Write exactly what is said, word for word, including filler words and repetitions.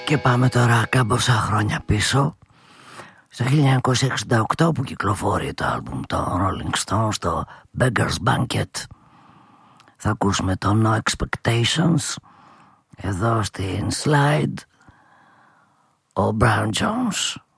Και πάμε τώρα κάμποσα χρόνια πίσω, στο χίλια εννιακόσια εξήντα οκτώ, που κυκλοφορεί το άλμπουμ των Rolling Stones, το Beggar's Banquet. Θα ακούσουμε το No Expectations. Εδώ στην slide ο Brian Jones.